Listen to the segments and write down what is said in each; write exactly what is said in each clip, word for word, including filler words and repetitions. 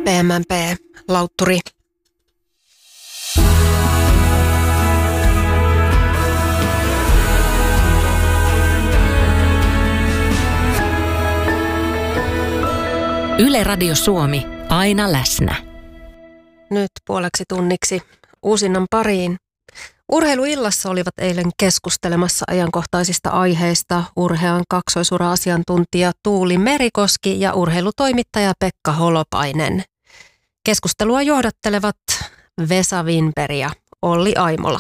P M M P-lautturi. Yle Radio Suomi, aina läsnä. Nyt puoleksi tunniksi uusinnan pariin. Urheiluillassa olivat eilen keskustelemassa ajankohtaisista aiheista urhean kaksoisura-asiantuntija Tuuli Merikoski ja urheilutoimittaja Pekka Holopainen. Keskustelua johdattelevat Vesa Winberg ja Olli Aimola.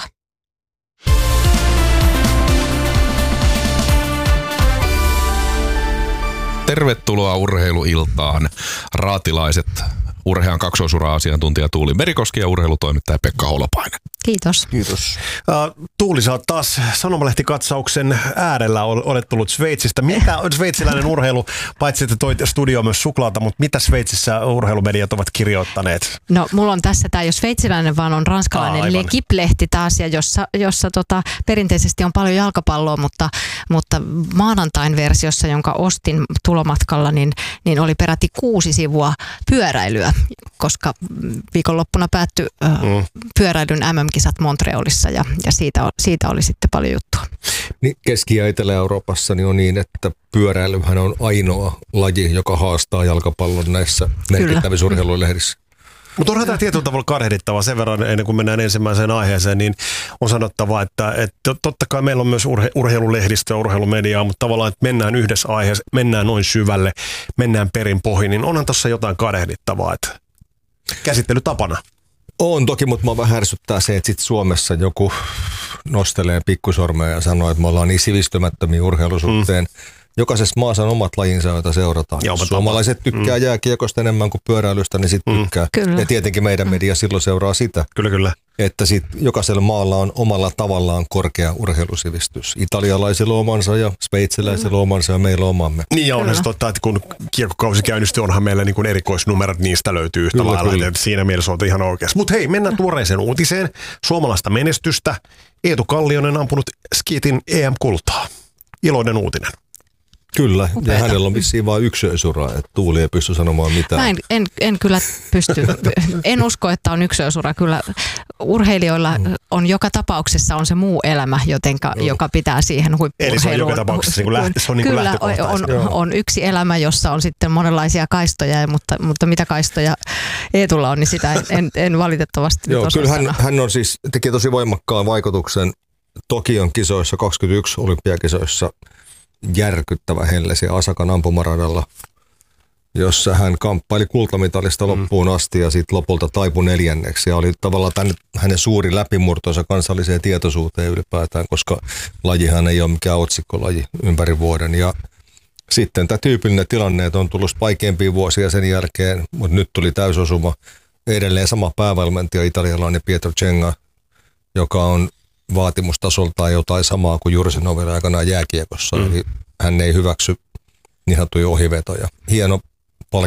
Tervetuloa urheiluiltaan, raatilaiset, urhean kaksoisura-asiantuntija Tuuli Merikoski ja urheilutoimittaja Pekka Holopainen. Kiitos. Kiitos. Uh, Tuuli, sä oot taas sanomalehtikatsauksen äärellä, olet tullut Sveitsistä. Mitä on sveitsiläinen urheilu, paitsi että toit studioon myös suklaata, mutta mitä Sveitsissä urheilumediat ovat kirjoittaneet? No, mulla on tässä, tämä ei ole sveitsiläinen, vaan on ranskalainen ah, L'Equipe-lehti taas, ja jossa, jossa tota, perinteisesti on paljon jalkapalloa, mutta, mutta maanantain versiossa, jonka ostin tulomatkalla, niin, niin oli peräti kuusi sivua pyöräilyä, koska viikonloppuna päättyi mm. pyöräilyn M M-kisat Montrealissa ja, ja siitä, siitä oli sitten paljon juttua. Niin Keski- ja Etelä-Euroopassa niin on niin, että pyöräilyhän on ainoa laji, joka haastaa jalkapallon näissä merkittävissä urheilulehdissä. Mutta onhan tämä tietyllä tavalla kadehdittavaa sen verran, ennen kuin mennään ensimmäiseen aiheeseen, niin on sanottava, että, että totta kai meillä on myös urhe, urheilulehdistöä ja urheilumediaa, mutta tavallaan, että mennään yhdessä aiheessa, mennään noin syvälle, mennään perin pohjin, niin onhan tuossa jotain kadehdittavaa, että käsittelytapana. On toki, mutta mä vähän ärsyttää se, että sit Suomessa joku nostelee pikkusormea ja sanoo, että me ollaan niin sivistymättömiä urheilusuhteen. Mm. Jokaisessa maassa on omat lajinsa, joita seurataan. Joo, suomalaiset tykkää mm. jääkiekosta enemmän kuin pyöräilystä, niin sitten mm. tykkää. Kyllä. Ja tietenkin meidän media silloin seuraa sitä. Kyllä, kyllä. Että sit jokaisella maalla on omalla tavallaan korkea urheilusivistys. Italialaisilla omansa ja sveitsiläisillä omansa ja meillä omamme. Niin ja onhan se totta, että kun kiekkokausi käynnistyy, onhan meillä niin kuin erikoisnumerot, niistä löytyy yhtä kyllä, lailla. Kyllä. Siinä mielessä olet ihan oikeassa. Mutta hei, mennään tuoreeseen uutiseen. Suomalaista menestystä. Eetu Kallionen ampunut skiitin E M-kultaa. Iloinen uutinen. Kyllä, upeata. Ja hänellä on vissiin vain yksilösura, että Tuuli ei pysty sanomaan mitään. Näin, en, en kyllä pysty, en usko, että on yksilösura. Kyllä urheilijoilla on joka tapauksessa on se muu elämä, jotenka, joka pitää siihen huippu-urheiluun. Eli se on joka tapauksessa niin kuin lähtö, se on niin kuin kyllä, on, on yksi elämä, jossa on sitten monenlaisia kaistoja, mutta, mutta mitä kaistoja Eetulla on, niin sitä en, en, en valitettavasti Joo, kyllä hän, hän on siis, teki tosi voimakkaan vaikutuksen Tokion kisoissa, kaksikymmentäyksi olympiakisoissa. Järkyttävä hellesi Asakan ampumaradalla, jossa hän kamppaili kultamitalista loppuun asti ja sitten lopulta taipui neljänneksi. Ja oli tavallaan tämän, hänen suuri läpimurtonsa kansalliseen tietoisuuteen ylipäätään, koska lajihan ei ole mikään otsikkolaji ympäri vuoden. Ja sitten tämä tyypillinen tilanne, että on tullut vaikeampia vuosia sen jälkeen, mutta nyt tuli täysosuma. Edelleen sama päävalmentaja, italialainen Pietro Cenga, joka on vaatimustasoltaan jotain samaa kuin Jursinovilla aikanaan jääkiekossa. Mm. Eli hän ei hyväksy niin sanottuja ohivetoja. Hieno